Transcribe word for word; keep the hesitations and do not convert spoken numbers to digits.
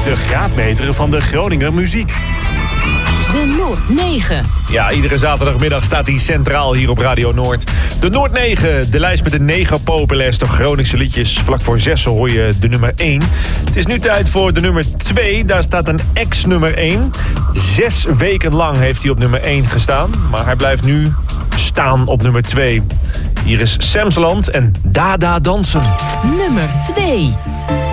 De graadmeter van de Groninger muziek. De Noord negen. Ja, iedere zaterdagmiddag staat hij centraal hier op Radio Noord. De Noord negen, de lijst met de negen populairste Groningse liedjes. Vlak voor zes hoor je de nummer één. Het is nu tijd voor de nummer twee. Daar staat een ex-nummer één. Zes weken lang heeft hij op nummer één gestaan. Maar hij blijft nu staan op nummer twee. Hier is Samsland en Dada Dansen. Nummer twee.